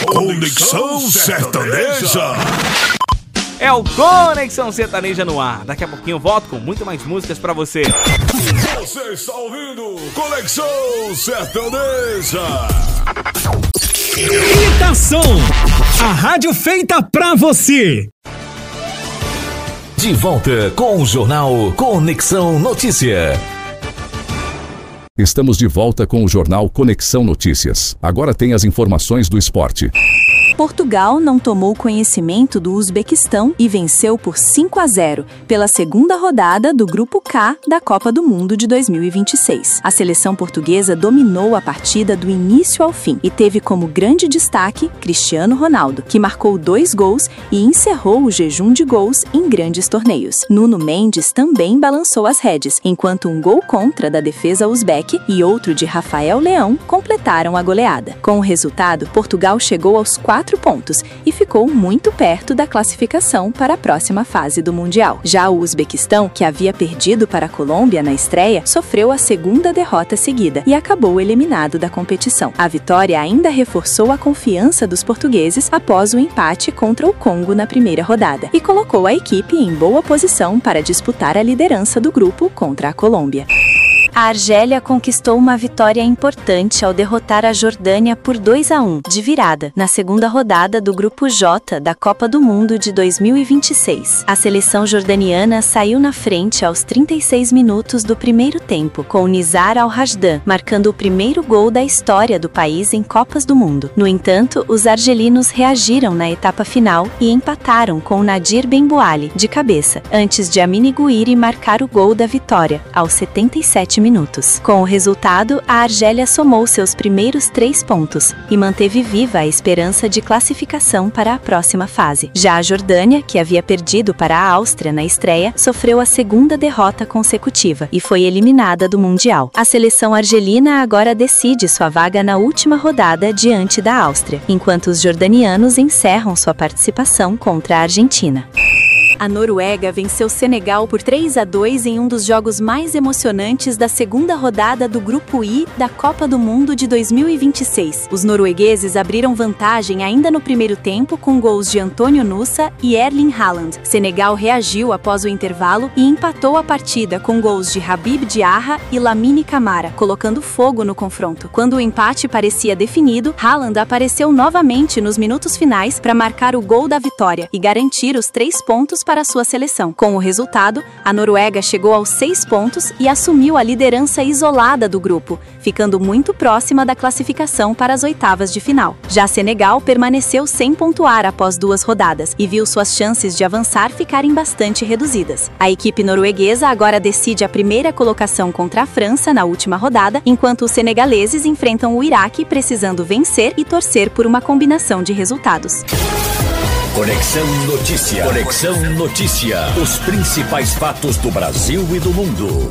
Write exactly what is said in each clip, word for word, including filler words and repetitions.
Conexão Sertaneja. É o Conexão Sertaneja no ar. Daqui a pouquinho eu volto com muito mais músicas pra você. Você está ouvindo Conexão Sertaneja. Imitação, a rádio feita pra você. De volta com o jornal Conexão Notícia. Estamos de volta com o jornal Conexão Notícias. Agora tem as informações do esporte. Portugal não tomou conhecimento do Uzbequistão e venceu por cinco a zero pela segunda rodada do Grupo K da Copa do Mundo de dois mil e vinte e seis. A seleção portuguesa dominou a partida do início ao fim e teve como grande destaque Cristiano Ronaldo, que marcou dois gols e encerrou o jejum de gols em grandes torneios. Nuno Mendes também balançou as redes, enquanto um gol contra da defesa uzbeque e outro de Rafael Leão completaram a goleada. Com o resultado, Portugal chegou aos quatro pontos e ficou muito perto da classificação para a próxima fase do Mundial. Já o Uzbequistão, que havia perdido para a Colômbia na estreia, sofreu a segunda derrota seguida e acabou eliminado da competição. A vitória ainda reforçou a confiança dos portugueses após o empate contra o Congo na primeira rodada e colocou a equipe em boa posição para disputar a liderança do grupo contra a Colômbia. A Argélia conquistou uma vitória importante ao derrotar a Jordânia por dois a um, de virada, na segunda rodada do Grupo J da Copa do Mundo de dois mil e vinte e seis. A seleção jordaniana saiu na frente aos trinta e seis minutos do primeiro tempo, com Nizar Al-Rajdan marcando o primeiro gol da história do país em Copas do Mundo. No entanto, os argelinos reagiram na etapa final e empataram com Nadir Ben-Bouali, de cabeça, antes de Amine Gouiri marcar o gol da vitória, aos setenta e sete minutos. Com o resultado, a Argélia somou seus primeiros três pontos e manteve viva a esperança de classificação para a próxima fase. Já a Jordânia, que havia perdido para a Áustria na estreia, sofreu a segunda derrota consecutiva e foi eliminada do Mundial. A seleção argelina agora decide sua vaga na última rodada diante da Áustria, enquanto os jordanianos encerram sua participação contra a Argentina. A Noruega venceu Senegal por três a dois em um dos jogos mais emocionantes da segunda rodada do Grupo I da Copa do Mundo de dois mil e vinte e seis. Os noruegueses abriram vantagem ainda no primeiro tempo com gols de Antônio Nusa e Erling Haaland. Senegal reagiu após o intervalo e empatou a partida com gols de Habib Diarra e Lamine Camara, colocando fogo no confronto. Quando o empate parecia definido, Haaland apareceu novamente nos minutos finais para marcar o gol da vitória e garantir os três pontos para a sua seleção. Com o resultado, a Noruega chegou aos seis pontos e assumiu a liderança isolada do grupo, ficando muito próxima da classificação para as oitavas de final. Já Senegal permaneceu sem pontuar após duas rodadas e viu suas chances de avançar ficarem bastante reduzidas. A equipe norueguesa agora decide a primeira colocação contra a França na última rodada, enquanto os senegaleses enfrentam o Iraque precisando vencer e torcer por uma combinação de resultados. Conexão Notícia. Conexão Notícia. Os principais fatos do Brasil e do mundo.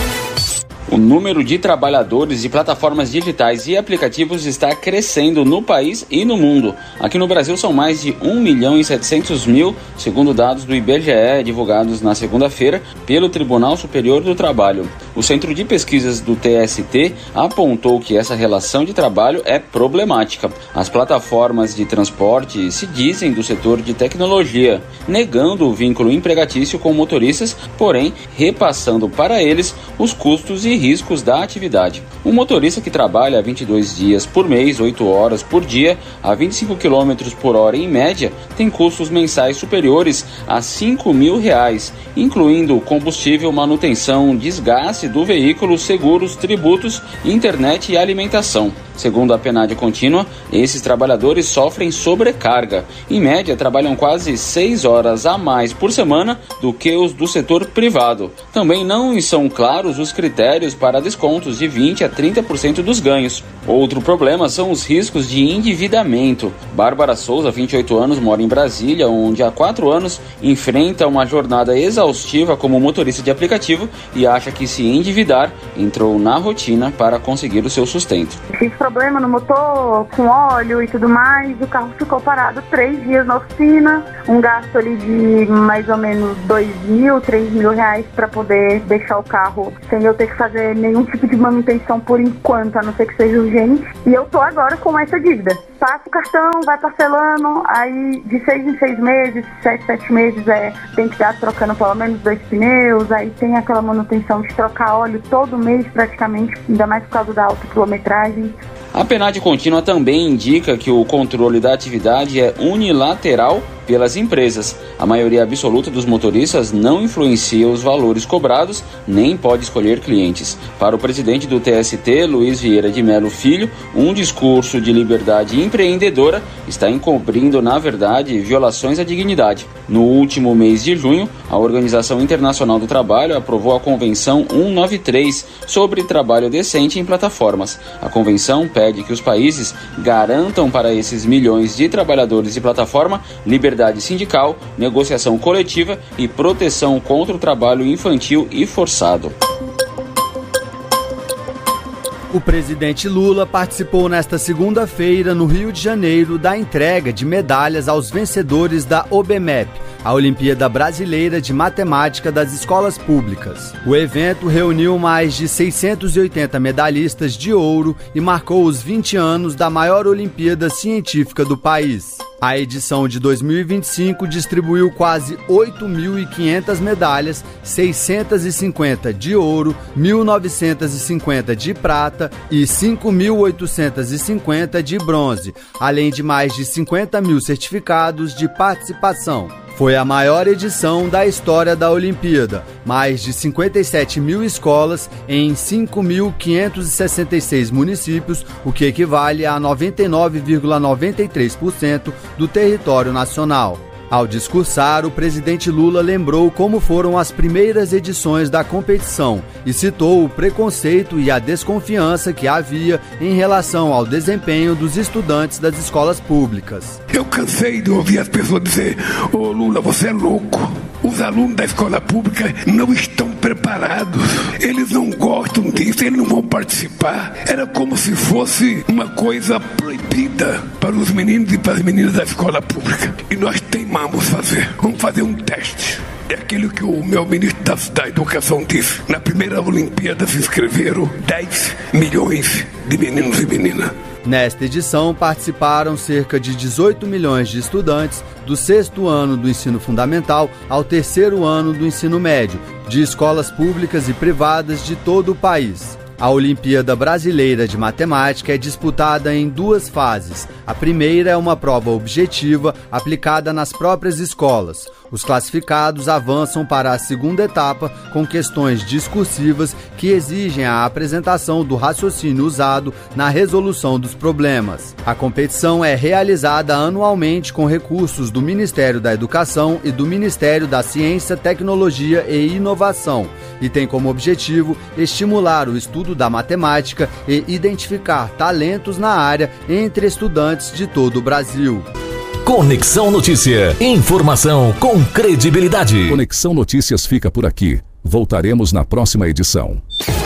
O número de trabalhadores de plataformas digitais e aplicativos está crescendo no país e no mundo. Aqui no Brasil são mais de um milhão e setecentos mil, segundo dados do I B G E divulgados na segunda-feira pelo Tribunal Superior do Trabalho. O Centro de Pesquisas do T S T apontou que essa relação de trabalho é problemática. As plataformas de transporte se dizem do setor de tecnologia, negando o vínculo empregatício com motoristas, porém repassando para eles os custos e riscos da atividade. Um motorista que trabalha vinte e dois dias por mês, oito horas por dia, a vinte e cinco quilômetros por hora em média, tem custos mensais superiores a cinco mil reais, incluindo combustível, manutenção, desgaste do veículo, seguros, tributos, internet e alimentação. Segundo a PNAD contínua, esses trabalhadores sofrem sobrecarga. Em média, trabalham quase seis horas a mais por semana do que os do setor privado. Também não são claros os critérios para descontos de vinte a trinta por cento dos ganhos. Outro problema são os riscos de endividamento. Bárbara Souza, vinte e oito anos, mora em Brasília, onde há quatro anos enfrenta uma jornada exaustiva como motorista de aplicativo e acha que se endividar entrou na rotina para conseguir o seu sustento. Problema no motor, com óleo e tudo mais, o carro ficou parado três dias na oficina, um gasto ali de mais ou menos dois mil, três mil reais para poder deixar o carro sem eu ter que fazer nenhum tipo de manutenção por enquanto, a não ser que seja urgente, e eu tô agora com essa dívida. passa o cartão, vai parcelando, aí de seis em seis meses, sete, sete meses, é, tem que estar trocando pelo menos dois pneus, aí tem aquela manutenção de trocar óleo todo mês praticamente, ainda mais por causa da alta quilometragem. A PNAD contínua também indica que o controle da atividade é unilateral pelas empresas. A maioria absoluta dos motoristas não influencia os valores cobrados, nem pode escolher clientes. Para o presidente do T S T, Luiz Vieira de Melo Filho, um discurso de liberdade empreendedora está encobrindo, na verdade, violações à dignidade. No último mês de junho, a Organização Internacional do Trabalho aprovou a Convenção cento e noventa e três sobre trabalho decente em plataformas. A convenção pede que os países garantam para esses milhões de trabalhadores de plataforma liberdade sindical, negociação coletiva e proteção contra o trabalho infantil e forçado. O presidente Lula participou nesta segunda-feira no Rio de Janeiro da entrega de medalhas aos vencedores da OBMEP, a Olimpíada Brasileira de Matemática das Escolas Públicas. O evento reuniu mais de seiscentos e oitenta medalhistas de ouro e marcou os vinte anos da maior Olimpíada científica do país. A edição de dois mil e vinte e cinco distribuiu quase oito mil e quinhentas medalhas, seiscentas e cinquenta de ouro, mil novecentas e cinquenta de prata e cinco mil oitocentas e cinquenta de bronze, além de mais de cinquenta mil certificados de participação. Foi a maior edição da história da Olimpíada, mais de cinquenta e sete mil escolas em cinco mil quinhentos e sessenta e seis municípios, o que equivale a noventa e nove vírgula noventa e três por cento do território nacional. Ao discursar, o presidente Lula lembrou como foram as primeiras edições da competição e citou o preconceito e a desconfiança que havia em relação ao desempenho dos estudantes das escolas públicas. Eu cansei de ouvir as pessoas dizer: ô Lula, você é louco. Os alunos da escola pública não estão preparados. Eles não gostam disso, eles não vão participar. Era como se fosse uma coisa proibida para os meninos e para as meninas da escola pública. E nós teimamos fazer. Vamos fazer um teste. É aquilo que o meu ministro da, da Educação disse. Na primeira Olimpíada se inscreveram dez milhões de meninos e meninas. Nesta edição participaram cerca de dezoito milhões de estudantes do sexto ano do ensino fundamental ao terceiro ano do ensino médio, de escolas públicas e privadas de todo o país. A Olimpíada Brasileira de Matemática é disputada em duas fases. A primeira é uma prova objetiva aplicada nas próprias escolas. Os classificados avançam para a segunda etapa com questões discursivas que exigem a apresentação do raciocínio usado na resolução dos problemas. A competição é realizada anualmente com recursos do Ministério da Educação e do Ministério da Ciência, Tecnologia e Inovação e tem como objetivo estimular o estudo da matemática e identificar talentos na área entre estudantes de todo o Brasil. Conexão Notícia. Informação com credibilidade. Conexão Notícias fica por aqui. Voltaremos na próxima edição.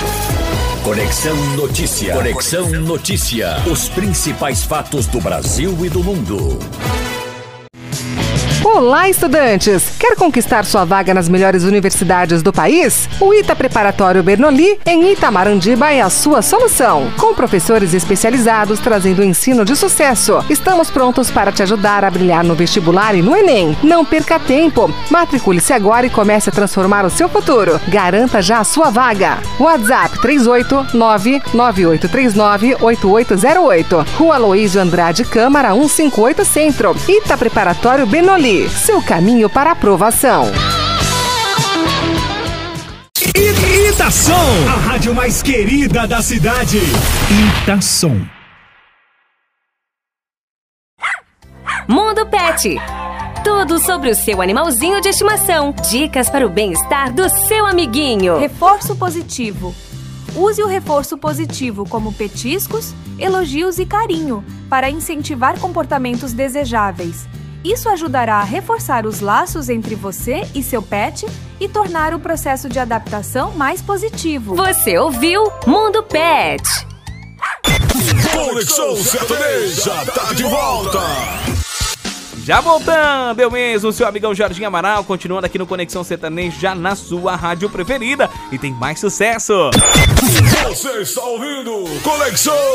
Conexão Notícia. Conexão Notícia. Os principais fatos do Brasil e do mundo. Olá, estudantes! Quer conquistar sua vaga nas melhores universidades do país? O ITA Preparatório Bernoulli, em Itamarandiba, é a sua solução. Com professores especializados trazendo ensino de sucesso. Estamos prontos para te ajudar a brilhar no vestibular e no Enem. Não perca tempo. Matricule-se agora e comece a transformar o seu futuro. Garanta já a sua vaga. WhatsApp três oito nove nove oito três nove oito oito zero oito. Rua Aloísio Andrade Câmara cento e cinquenta e oito Centro. ITA Preparatório Bernoulli. Seu caminho para a aprovação. Itação, a rádio mais querida da cidade. Itação. Mundo Pet. Tudo sobre o seu animalzinho de estimação. Dicas para o bem-estar do seu amiguinho. Reforço positivo. Use o reforço positivo como petiscos, elogios e carinho para incentivar comportamentos desejáveis. Isso ajudará a reforçar os laços entre você e seu pet e tornar o processo de adaptação mais positivo. Você ouviu Mundo Pet. Conexão Sertaneja tá de volta. Já voltando, eu mesmo, seu amigão Jorginho Amaral, continuando aqui no Conexão Sertaneja, na sua rádio preferida. E tem mais sucesso. Você está ouvindo Conexão